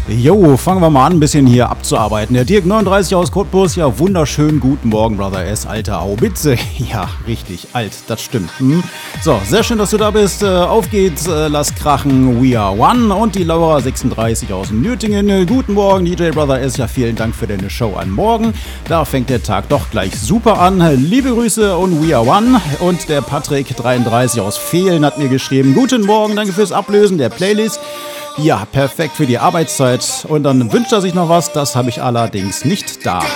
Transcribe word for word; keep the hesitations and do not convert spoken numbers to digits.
Jo, fangen wir mal an, ein bisschen hier abzuarbeiten. Der Dirk neununddreißig aus Cottbus, ja, wunderschönen guten Morgen, Brother S, alter Haubitze. Ja, richtig, alt, das stimmt. Hm? So, sehr schön, dass du da bist. Äh, auf geht's, äh, lass krachen, we are one. Und die Laura sechsunddreißig aus Nürtingen. Äh, guten Morgen, D J Brother S, ja, vielen Dank für deine Show an morgen. Da fängt der Tag doch gleich super an. Liebe Grüße und we are one. Und der Patrick dreiunddreißig aus Fehlen hat mir geschrieben, guten Morgen, danke fürs Ablösen der Playlist. Ja, perfekt für die Arbeitszeit. Und dann wünscht er sich noch was, das habe ich allerdings nicht da.